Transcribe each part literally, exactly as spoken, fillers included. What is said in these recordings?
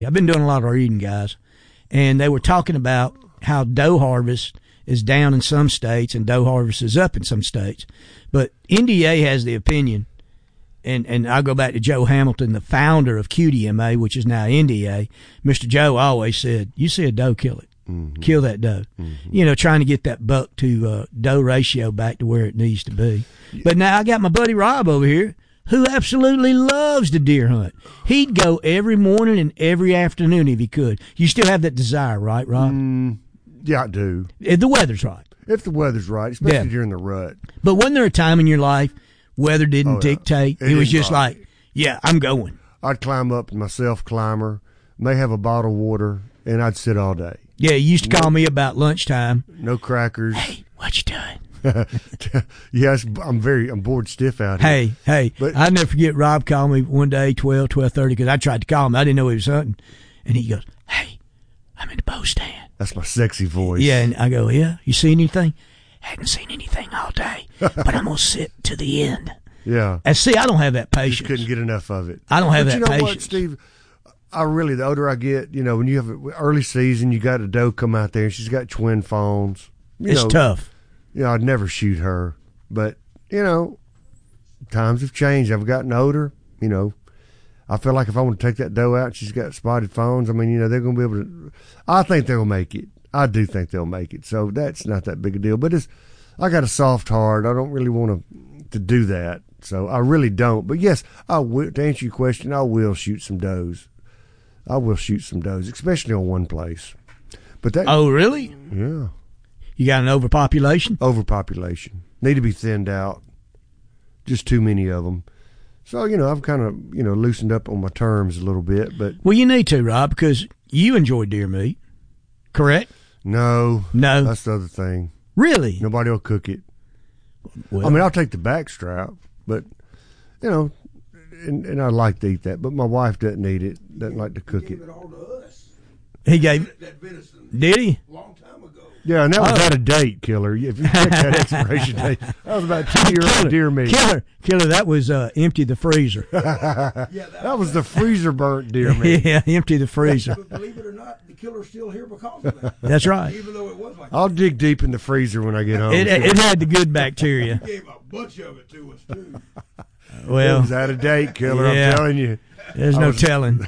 I've been doing a lot of reading, guys, and they were talking about how doe harvest is down in some states and doe harvest is up in some states. But N D A has the opinion, and, and I'll go back to Joe Hamilton, the founder of Q D M A, which is now N D A. Mister Joe always said, you see a doe, kill it. Mm-hmm. Kill that doe. Mm-hmm. You know, trying to get that buck to uh, doe ratio back to where it needs to be. Yeah. But now I got my buddy Rob over here who absolutely loves to deer hunt. He'd go every morning and every afternoon if he could. You still have that desire, right, Rob? Mm, yeah, I do. If the weather's right. If the weather's right, especially yeah. during the rut. But wasn't there a time in your life weather didn't oh, yeah. dictate? It, it was just right. like, yeah, I'm going. I'd climb up my self-climber, may have a bottle of water, and I'd sit all day. Yeah, you used to call no, me about lunchtime. No crackers. Hey, what you doing? Yes, I'm very, I'm bored stiff out here. Hey, hey, but I'll never forget Rob called me one day, twelve, twelve thirty, because I tried to call him. I didn't know he was hunting. And he goes, hey, I'm in the bow stand. That's my sexy voice. Yeah, and I go, yeah, you seen anything? Hadn't seen anything all day, but I'm going to sit to the end. Yeah. And see, I don't have that patience. Just couldn't get enough of it. I don't have but that you know patience. What, Steve? I really, the older I get, you know, when you have early season, you got a doe come out there, and she's got twin fawns. You it's know, tough. You know, I'd never shoot her. But, you know, times have changed. I've gotten older. You know, I feel like if I want to take that doe out and she's got spotted fawns, I mean, you know, they're going to be able to. I think they'll make it. I do think they'll make it. So that's not that big a deal. But it's, I got a soft heart. I don't really want to, to do that. So I really don't. But, yes, I will, to answer your question, I will shoot some does. I will shoot some does, especially on one place. But that. Oh, really? Yeah. You got an overpopulation? Overpopulation. Need to be thinned out. Just too many of them. So, you know, I've kind of, you know, loosened up on my terms a little bit. But well, you need to, Rob, because you enjoy deer meat, correct? No. No. That's the other thing. Really? Nobody will cook it. Well, I mean, I'll take the back strap, but, you know, and, and I like to eat that. But my wife doesn't eat it, doesn't like to cook he gave it. it all to us. He gave that, that venison. Did he? Long time ago. Yeah, and that was oh. out of date, Killer. If you check that expiration date, that was about two year old deer meat. Killer, Killer, that was uh, empty the freezer. yeah, that, that was the freezer burnt deer meat. Yeah, empty the freezer. But believe it or not, the killer's still here because of that. That's right. Even though it was like I'll that. dig deep in the freezer when I get home. It, it had the good bacteria. He gave a bunch of it to us, too. Well, it was Well, out of date, Killer. yeah. I'm telling you. there's I no was- telling.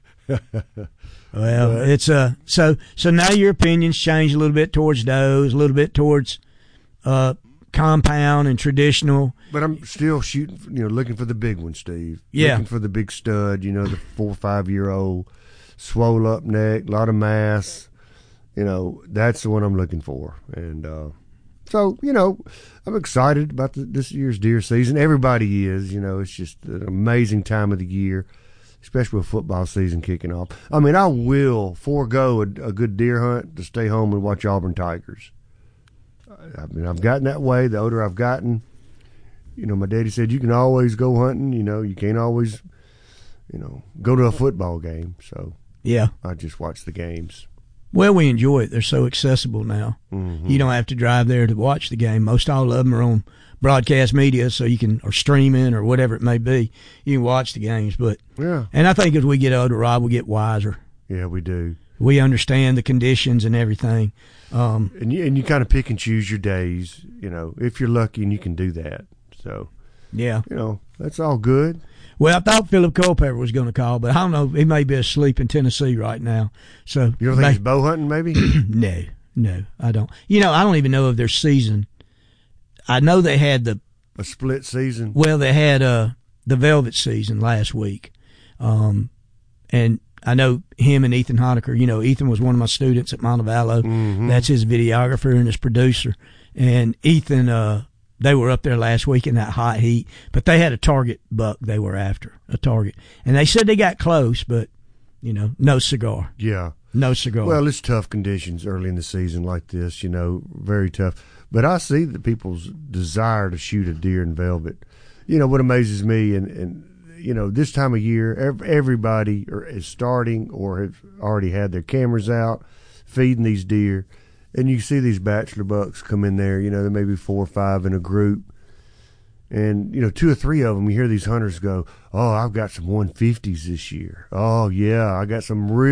Well, But- it's uh so so now your opinions change a little bit towards does, a little bit towards uh compound and traditional. But I'm still shooting, you know, looking for the big one, Steve. Yeah. Looking for the big stud, you know, the four or five year old, swole up neck, a lot of mass. You know, that's the one I'm looking for. And uh, so, you know, I'm excited about the, this year's deer season. Everybody is, you know, it's just an amazing time of the year, especially with football season kicking off. I mean, I will forego a, a good deer hunt to stay home and watch Auburn Tigers. I mean, I've gotten that way. The older I've gotten, you know, my daddy said you can always go hunting. You know, you can't always, you know, go to a football game. So Yeah. I just watch the games. Well, we enjoy it. They're so accessible now. Mm-hmm. You don't have to drive there to watch the game. Most all of them are on broadcast media, so you can, or streaming or whatever it may be. You can watch the games. But Yeah, and I think as we get older, Rob, we get wiser. yeah, we do. We understand the conditions and everything. Um, And you and you kind of pick and choose your days. You know, if you're lucky and you can do that. So yeah. you know, that's all good. Well, I thought Philip Culpepper was going to call, but I don't know. He may be asleep in Tennessee right now. So You don't think he's bow hunting? Maybe. no, no, I don't. You know, I don't even know of their season. I know they had the A split season. well, they had uh the Velvet season last week, um, and I know him and Ethan Honecker. You know, Ethan was one of my students at Montevallo. Mm-hmm. That's his videographer and his producer. And Ethan, uh, they were up there last week in that hot heat, but they had a target buck they were after, a target. And they said they got close, but, you know, no cigar. Yeah. No cigar. Well, it's tough conditions early in the season like this, you know, very tough. But I see the people's desire to shoot a deer in velvet. You know, what amazes me, and, and you know, this time of year, ev- everybody are, is starting or have already had their cameras out feeding these deer. And you see these bachelor bucks come in there, you know, there may be four or five in a group. And, you know, two or three of them, you hear these hunters go, oh, I've got some one fifties this year. Oh, yeah, I got some real